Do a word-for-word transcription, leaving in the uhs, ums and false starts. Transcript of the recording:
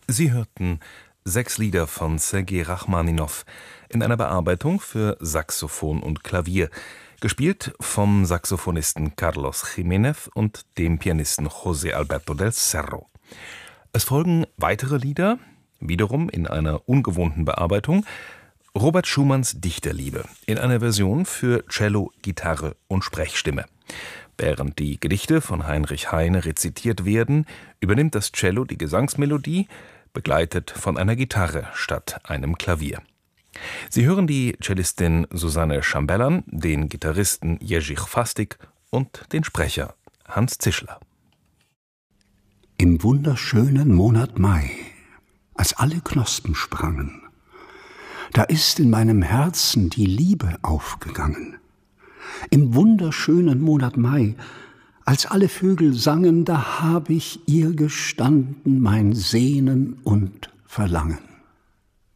Sie hörten sechs Lieder von Sergei Rachmaninow in einer Bearbeitung für Saxophon und Klavier, gespielt vom Saxophonisten Carlos Jiménez und dem Pianisten José Alberto del Cerro. Es folgen weitere Lieder, wiederum in einer ungewohnten Bearbeitung, Robert Schumanns Dichterliebe in einer Version für Cello, Gitarre und Sprechstimme. Während die Gedichte von Heinrich Heine rezitiert werden, übernimmt das Cello die Gesangsmelodie, begleitet von einer Gitarre statt einem Klavier. Sie hören die Cellistin Susanne Chambellan, den Gitarristen Jerzy Chwastik und den Sprecher Hans Zischler. Im wunderschönen Monat Mai, als alle Knospen sprangen, da ist in meinem Herzen die Liebe aufgegangen. Im wunderschönen Monat Mai, als alle Vögel sangen, da hab ich ihr gestanden mein Sehnen und Verlangen.